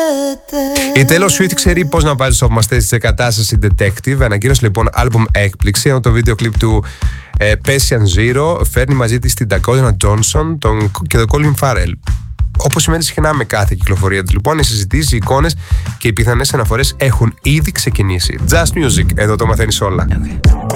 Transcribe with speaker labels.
Speaker 1: Η Taylor Swift ξέρει πώς να βάζει σοφμαστές σε κατάσταση detective. Ανακοίνωσε λοιπόν άλμπουμ έκπληξη, ενώ το βίντεο κλιπ του Patient Zero φέρνει μαζί της την Dakota Johnson και τον Colin Farrell. Όπως σημαίνει συχνά με κάθε κυκλοφορία της, λοιπόν, οι συζητήσεις, οι εικόνες και οι πιθανές αναφορές έχουν ήδη ξεκινήσει. Just Music, εδώ το μαθαίνεις όλα. Okay.